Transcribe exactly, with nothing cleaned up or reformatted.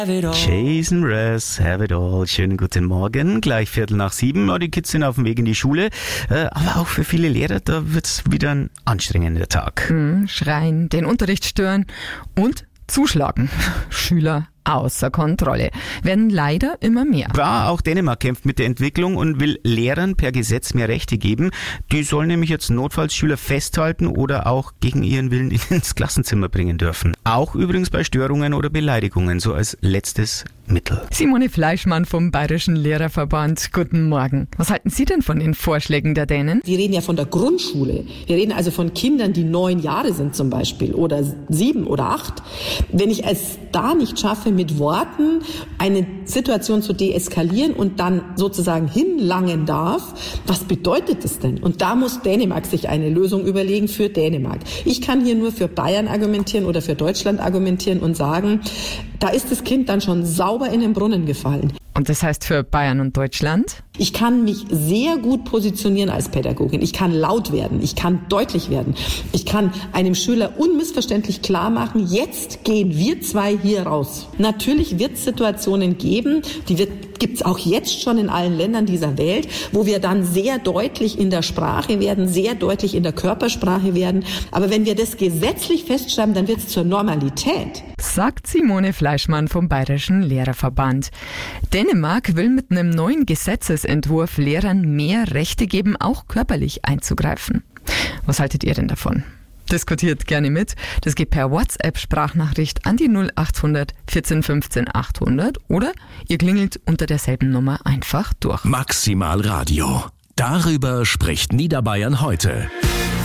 Jason Mraz, have it all. Schönen guten Morgen. Gleich Viertel nach sieben. Die Kids sind auf dem Weg in die Schule. Aber auch für viele Lehrer, da wird's wieder ein anstrengender Tag. Hm, schreien, den Unterricht stören und zuschlagen. Schüler außer Kontrolle. Werden leider immer mehr. Ja, auch Dänemark kämpft mit der Entwicklung und will Lehrern per Gesetz mehr Rechte geben. Die sollen nämlich jetzt notfalls Schüler festhalten oder auch gegen ihren Willen ins Klassenzimmer bringen dürfen. Auch übrigens bei Störungen oder Beleidigungen, so als letztes Mittel. Simone Fleischmann vom Bayerischen Lehrerverband. Guten Morgen. Was halten Sie denn von den Vorschlägen der Dänen? Wir reden ja von der Grundschule. Wir reden also von Kindern, die neun Jahre sind zum Beispiel oder sieben oder acht. Wenn ich es da nicht schaffe, mit Worten eine Situation zu deeskalieren und dann sozusagen hinlangen darf, was bedeutet das denn? Und da muss Dänemark sich eine Lösung überlegen für Dänemark. Ich kann hier nur für Bayern argumentieren oder für Deutschland argumentieren und sagen, da ist das Kind dann schon sauber in den Brunnen gefallen. Und das heißt für Bayern und Deutschland? Ich kann mich sehr gut positionieren als Pädagogin. Ich kann laut werden. Ich kann deutlich werden. Ich kann einem Schüler unmissverständlich klar machen, jetzt gehen wir zwei hier raus. Natürlich wird es Situationen geben, die wird gibt es auch jetzt schon in allen Ländern dieser Welt, wo wir dann sehr deutlich in der Sprache werden, sehr deutlich in der Körpersprache werden. Aber wenn wir das gesetzlich festschreiben, dann wird es zur Normalität. Sagt Simone Fleischmann vom Bayerischen Lehrerverband. Dänemark will mit einem neuen Gesetzesentwurf Lehrern mehr Rechte geben, auch körperlich einzugreifen. Was haltet ihr denn davon? Diskutiert gerne mit. Das geht per WhatsApp-Sprachnachricht an die null acht hundert vierzehn fünfzehn achthundert oder ihr klingelt unter derselben Nummer einfach durch. Maximal Radio. Darüber spricht Niederbayern heute.